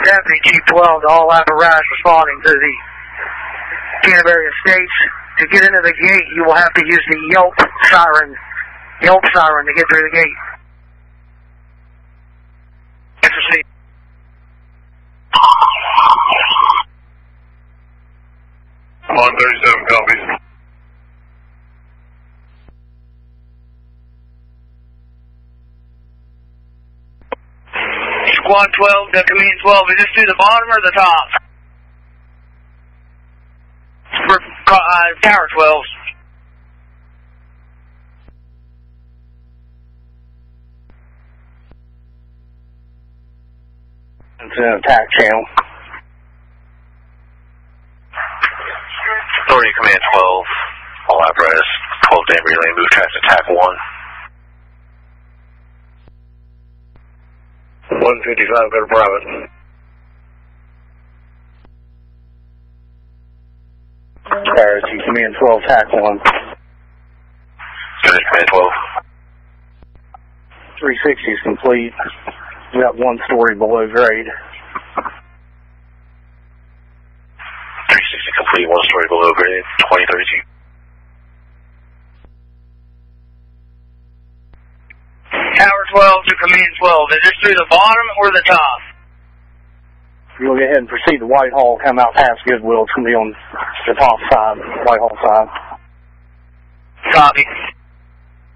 Deputy Chief 12 to all apparatus responding to the Canterbury Estates. To get into the gate, you will have to use the yelp siren to get through the gate. Proceed. On 37 copies. Squad 12 to Command 12, is this through the bottom or the top? For Tower 12. It's an attack channel. Authority Command 12, all apparatus, 12 Danbury Lane, move tracks attack 1. 155, go to private. Command 12, attack 1. Good, Command 12. 360 is complete. We got 1 story below grade. 360 complete, 1 story below grade, 2032. Tower 12 to Command 12, is this through the bottom or the top? You'll go ahead and proceed to Whitehall, come out past Goodwill. It's going to be on the top side, Whitehall side. Copy.